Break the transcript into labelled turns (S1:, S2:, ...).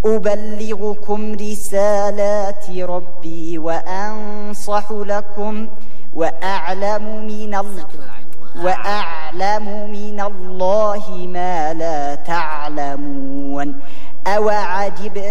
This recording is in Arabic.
S1: أبلغكم رسالات ربي وأنصح لكم وأعلم من الله ما لا تعلمون. أوعجبتم